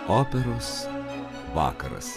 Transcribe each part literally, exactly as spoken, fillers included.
Operos vakaras.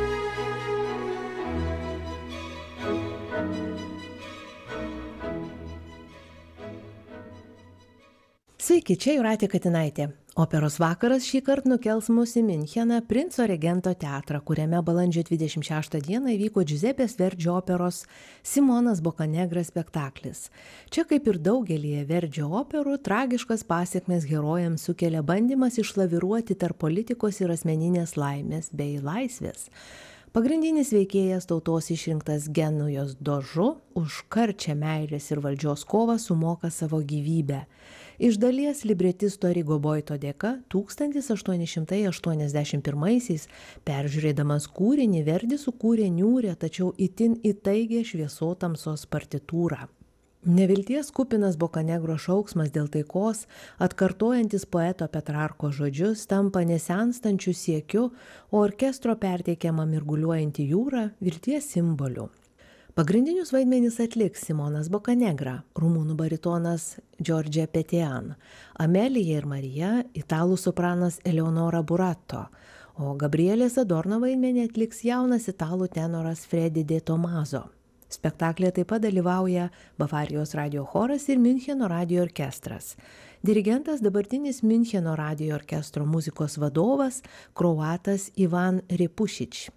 Sveiki, čia Jūratė Katinaitė. Operos vakaras šį kartą nukels mus į Miuncheną Princo Regento teatrą, kuriame balandžio dvidešimt šeštą dieną įvyko Džiuzepės Verdžio operos Simonas Bokanegras spektaklis. Čia, kaip ir daugelį Verdžio operų, tragiškas pasekmes herojams sukelia bandymas išlaviruoti tarp politikos ir asmeninės laimės bei laisvės. Pagrindinis veikėjas, tautos išrinktas Genujos Dožu, už karčią meilės ir valdžios kovą sumoka savo gyvybę. Iš dalies libretisto Rigo Boito dėka tūkstantis aštuoni šimtai aštuoniasdešimt pirmaisiais, peržiūrėdamas kūrinį, Verdi sukūrė niūrią, tačiau itin įtaigę šviesotamsos partitūrą. Nevilties kupinas Bokanegro šauksmas dėl taikos, atkartojantis poeto Petrarko žodžius, tampa nesenstančiu siekiu, o orkestro perteikiama mirguliuojanti jūra vilties simboliu. Pagrindinius vaidmenis atliks Simonas Bokanegra, rumūnų baritonas Giorgia Petean, Amelija ir Marija, italų sopranas Eleonora Burato, o Gabrielės Adorno vaidmenį atliks jaunas italų tenoras Fredi De Tomaso. Spektaklėje taip pat dalyvauja Bavarijos radijo choras ir Miuncheno radijo orkestras. Dirigentas dabartinis Miuncheno radijo orkestro muzikos vadovas, kroatas Ivan Repušič.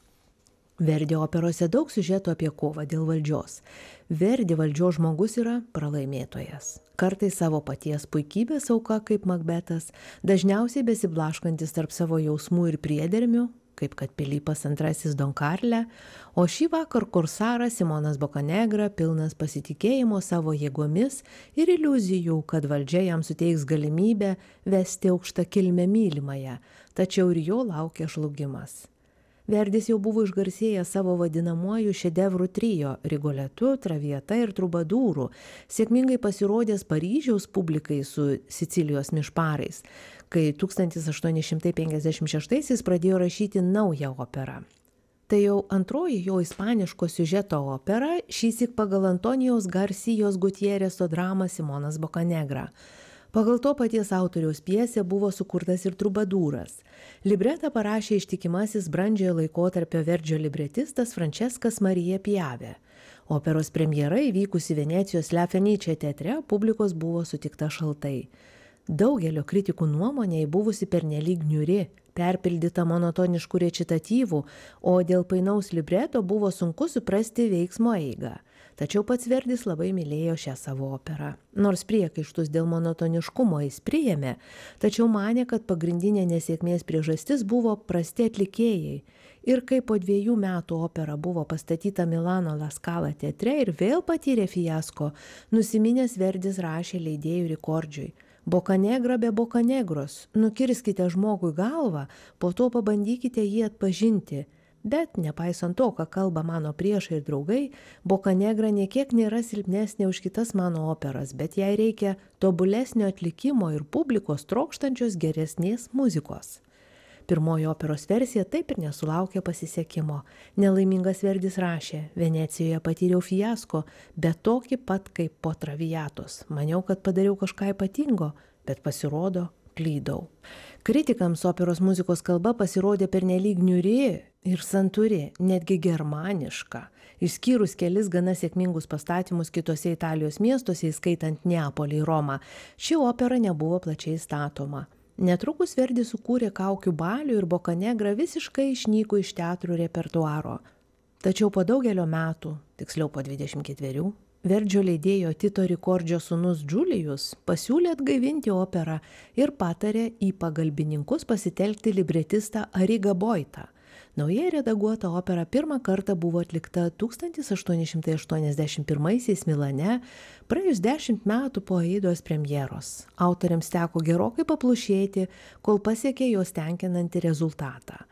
Verdi operose daug siužetų apie kovą dėl valdžios. Verdi valdžios žmogus yra pralaimėtojas. Kartais savo paties puikybės auka kaip Makbetas, dažniausiai besiblaškantis tarp savo jausmų ir priedermių, kaip kad Pilypas antrasis Don Karle, o šį vakar korsaras Simonas Bokanegra pilnas pasitikėjimo savo jėgomis ir iliuzijų, kad valdžia jam suteiks galimybę vesti aukštą kilmę mylimąją, tačiau ir jo laukia žlugimas. Verdis jau buvo išgarsėjęs savo vadinamuoju šedevrų trio Rigoletu, Traviata ir Trubadūru, sėkmingai pasirodęs Paryžiaus publikai su Sicilijos mišparais, kai tūkstantis aštuoni šimtai penkiasdešimt šeštaisiais pradėjo rašyti naują operą. Tai jau antroji jo ispaniško siužeto opera, šįsyk pagal Antonijaus Garsijos Gutjereso dramą Simonas Bokanegra. Pagal to paties autoriaus pjesę buvo sukurtas ir Trubadūras. Libretą parašė ištikimasis brandžiojo laikotarpio Verdžio libretistas Franceskas Marija Piave. Operos premjera įvykusi Venecijos La Fenice teatre publikos buvo sutikta šaltai. Daugelio kritikų nuomonė buvusi pernelyg niūri, perpildyta monotoniškų rečitatyvų, o dėl painaus libreto buvo sunku suprasti veiksmo eigą. Tačiau pats Verdis labai mylėjo šią savo operą. Nors priekaištus dėl monotoniškumo jis priėmė, tačiau manė, kad pagrindinė nesėkmės priežastis buvo prasti atlikėjai. Ir kai po dviejų metų opera buvo pastatyta Milano La Scala teatre ir vėl patyrė fiasko, nusiminęs Verdis rašė leidėjui Rikordžiui: Bokanegra be Bokanegros, nukirskite žmogui galvą, po to pabandykite jį atpažinti. Bet, nepaisant to, ką kalba mano priešai ir draugai, Bokanegra niekiek nėra silpnesnė už kitas mano operas, bet jai reikia tobulesnio atlikimo ir publikos trokštančios geresnės muzikos. Pirmoji operos versija taip ir nesulaukė pasisekimo. Nelaimingas Verdis rašė: Venecijoje patyriau fiasko, bet tokį pat kaip po Traviatos. Maniau, kad padariau kažką ypatingo, bet pasirodo, klydau. Kritikams operos muzikos kalba pasirodė pernelyg niūri ir santūri, netgi germaniška. Išskyrus kelis gana sėkmingus pastatymus kitose Italijos miestuose, įskaitant Neapolį ir Romą, ši opera nebuvo plačiai statoma. Netrukus Verdis sukūrė Kaukių balių ir Bokanegra visiškai išnyko iš teatrų repertuaro. Tačiau po daugelio metų, tiksliau po dvidešimt ketverių, Verdžio leidėjo Tito Rikordžio sūnus Džiulijus pasiūlė atgaivinti operą ir patarė į pagalbininkus pasitelkti libretistą Arigą Boitą. Naujai redaguota opera pirmą kartą buvo atlikta tūkstantis aštuoni šimtai aštuoniasdešimt pirmaisiais Milane, praėjus dešimt metų po Aidos premjeros. Autoriams teko gerokai paplušėti, kol pasiekė jos tenkinantį rezultatą.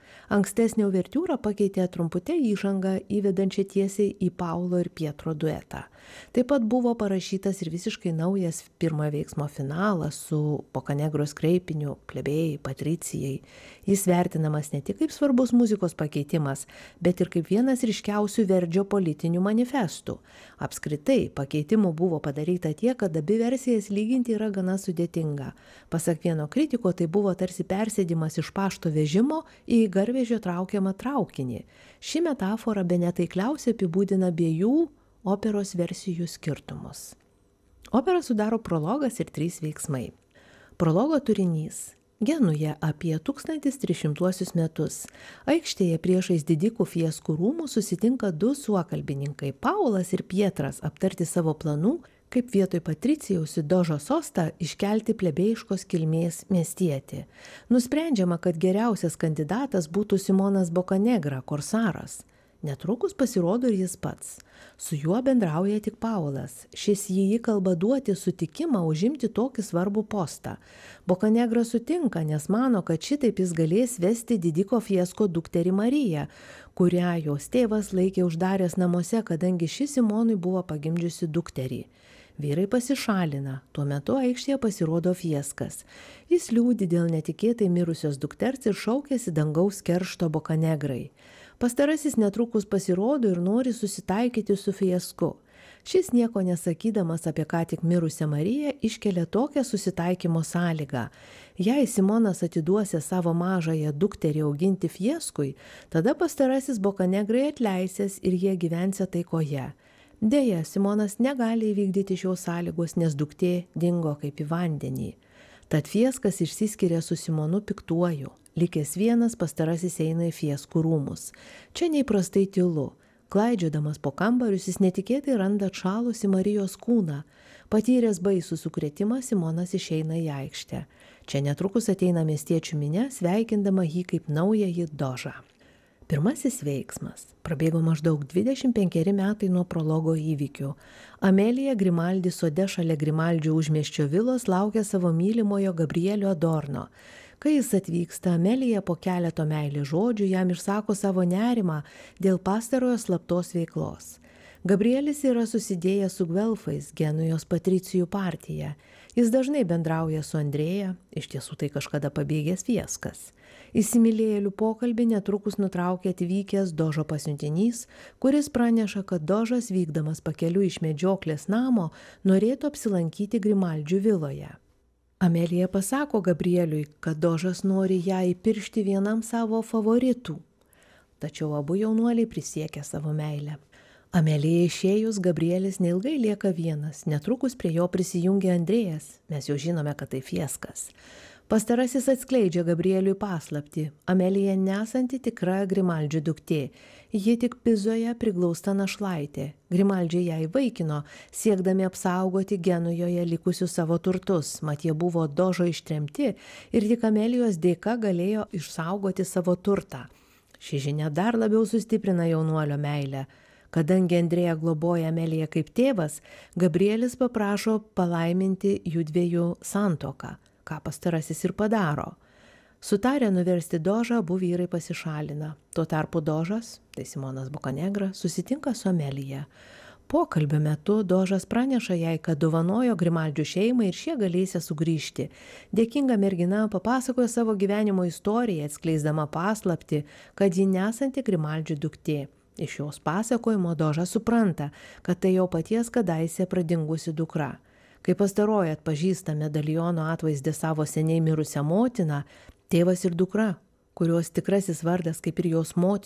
Ankstesnę uvertiūrą pakeitė trumputę įžangą įvedančią tiesiai į Paulo ir Pietro duetą. Taip pat buvo parašytas ir visiškai naujas pirmojo veiksmo finalas su Bokanegros kreipiniu plebėjai, patricijai. Jis vertinamas ne tik kaip svarbus muzikos pakeitimas, bet ir kaip vienas ryškiausių Verdžio politinių manifestų. Apskritai, pakeitimų buvo padaryta tiek, kad abi versijas lyginti yra gana sudėtinga. Pasak vieno kritiko, tai buvo tarsi persėdimas iš pašto vežimo į garvežio traukiamą traukinį. Ši metafora bene taikliausiai apibūdina abiejų operos versijų skirtumus. Operą sudaro prologas ir trys veiksmai. Prologo turinys. Genuje apie tūkstantis tris šimtuosius metus. Aikštėje priešais didikų fieskų rūmų susitinka du suokalbininkai Paulas ir Pietras aptarti savo planų, kaip vietoj patricijaus į Dožo sostą iškelti plebėjiškos kilmės miestietį. Nusprendžiama, kad geriausias kandidatas būtų Simonas Bokanegra, korsaras. Netrukus pasirodo ir jis pats. Su juo bendrauja tik Paulas. Šis jį įkalba duoti sutikimą užimti tokį svarbų postą. Bokanegra sutinka, nes mano, kad šitaip jis galės vesti didiko fiesko dukterį Mariją, kurią jos tėvas laikė uždaręs namuose, kadangi ši Simonui buvo pagimdžiusi dukterį. Vyrai pasišalina, tuo metu aikštėje pasirodo fieskas. Jis liūdi dėl netikėtai mirusios dukters ir šaukėsi dangaus keršto Bokanegrai. Pastarasis netrukus pasirodo ir nori susitaikyti su fiesku. Šis nieko nesakydamas apie ką tik mirusią Mariją iškelia tokią susitaikymo sąlygą. Jei Simonas atiduosia savo mažąją dukterį auginti fieskui, tada pastarasis Bokanegrai atleisės ir jie gyvensia taikoje. Deja, Simonas negali įvykdyti šios sąlygos, nes duktė dingo kaip į vandenį. Tad fieskas išsiskiria su Simonu piktuoju. Likęs vienas, pastarasis eina į fieskų rūmus. Čia neįprastai tylu. Klaidžiodamas po kambarius jis netikėtai randa atšalusi Marijos kūną. Patyręs baisų sukrėtimą, Simonas išeina į aikštę. Čia netrukus ateina miestiečių minia, sveikindama jį kaip naująjį Dožą. Pirmasis veiksmas. Prabėgo maždaug dvidešimt penkeri metai nuo prologo įvykių. Amelija Grimaldi sode šalia Grimaldžių užmiesčio vilos laukia savo mylimojo Gabrielio Adorno. Kai jis atvyksta, Amelija po keleto meilės žodžių jam išsako savo nerimą dėl pastarojo slaptos veiklos. Gabrielis yra susidėjęs su Gvelfais, Genujos patricijų partija. Jis dažnai bendrauja su Andrėja, iš tiesų tai kažkada pabėgęs fieskas. Įsimylėjėlių pokalbį netrukus nutraukia atvykęs Dožo pasiuntinys, kuris praneša, kad Dožas vykdamas pakeliu iš medžioklės namo norėtų apsilankyti Grimaldžių viloje. Amelija pasako Gabrieliui, kad Dožas nori ją įpiršti vienam savo favoritų. Tačiau abu jaunuoliai prisiekia savo meilę. Amelijai išėjus, Gabrielis neilgai lieka vienas, netrukus prie jo prisijungia Andrėjas, mes jau žinome, kad tai fieskas. Pastarasis atskleidžia Gabrieliui paslaptį. Amelija nesanti tikra Grimaldžių duktė. Ji tik Pizoje priglausta našlaitė. Grimaldžiai ją įvaikino, siekdami apsaugoti Genujoje likusius savo turtus, mat jie buvo Dožo ištremti ir tik Amelijos dėka galėjo išsaugoti savo turtą. Ši žinia dar labiau sustiprina jaunuolio meilę. Kadangi Andrėja globoja Ameliją kaip tėvas, Gabrielis paprašo palaiminti jų dviejų santuoką, ką pastarasis ir padaro. Sutarę nuversti Dožą, abu vyrai pasišalina. Tuo tarpu Dožas, tai Simonas Bokanegra, susitinka su Amelija. Pokalbio metu Dožas praneša jai, kad dovanojo Grimaldžių šeimai ir šie galėsia sugrįžti. Dėkinga mergina papasakoja savo gyvenimo istoriją, atskleisdama paslaptį, kad ji nesanti Grimaldžių duktė. Iš jos pasakojimo Dožas supranta, kad tai jo paties kadaise pradingusi dukra. Kai pastaroji atpažįsta medaliono atvaizdę savo seniai mirusią motiną, tėvas ir dukra, kurios tikrasis vardas kaip ir jos motinos